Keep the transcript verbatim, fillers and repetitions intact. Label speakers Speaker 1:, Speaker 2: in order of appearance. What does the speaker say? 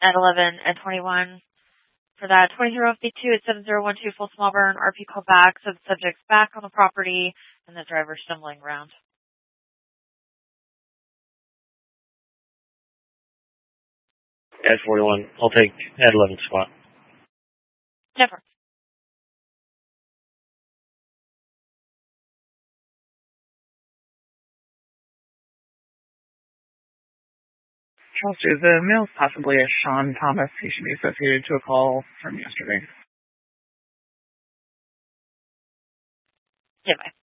Speaker 1: at eleven and twenty-one. For that twenty-zero fifty-two at seven zero one two Full Small Burn, R P called back, so the subject's back on the property and the driver's stumbling around.
Speaker 2: At forty-one, I'll take at eleven squat.
Speaker 1: Never.
Speaker 3: Charles, the male is possibly a Sean Thomas. He should be associated to a call from yesterday.
Speaker 1: Yeah, bye.